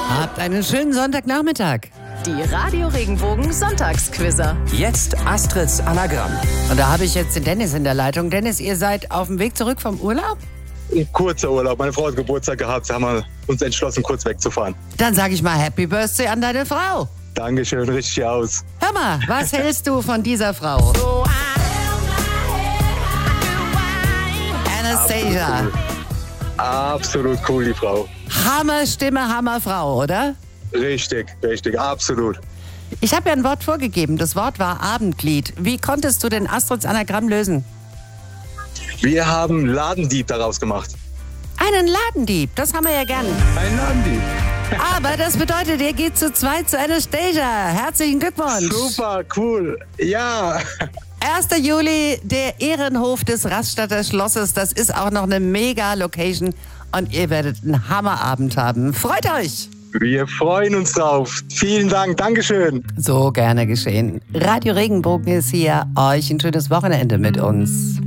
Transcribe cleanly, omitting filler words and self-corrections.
Habt einen schönen Sonntagnachmittag. Die Radio Regenbogen Sonntagsquizzer. Jetzt Astrids Anagramm. Und da habe ich jetzt den Dennis in der Leitung. Dennis, ihr seid auf dem Weg zurück vom Urlaub? Ein kurzer Urlaub. Meine Frau hat Geburtstag gehabt. Da haben wir uns entschlossen, kurz wegzufahren. Dann sage ich mal Happy Birthday an deine Frau. Dankeschön, richtig aus. Hör mal, was hältst du von dieser Frau? Anastasia. Absolut cool, die Frau. Hammerstimme, Hammerfrau, oder? Richtig, absolut. Ich habe ja ein Wort vorgegeben. Das Wort war Abendglied. Wie konntest du den Astrids Anagramm lösen? Wir haben Ladendieb daraus gemacht. Einen Ladendieb, das haben wir ja gern. Ein Ladendieb. Aber das bedeutet, ihr geht zu zweit zu Anastasia. Herzlichen Glückwunsch. Super, cool. Ja. 1. Juli, der Ehrenhof des Rastatter Schlosses. Das ist auch noch eine Mega-Location. Und ihr werdet einen Hammerabend haben. Freut euch! Wir freuen uns drauf. Vielen Dank. Dankeschön. So gerne geschehen. Radio Regenbogen ist hier. Euch ein schönes Wochenende mit uns.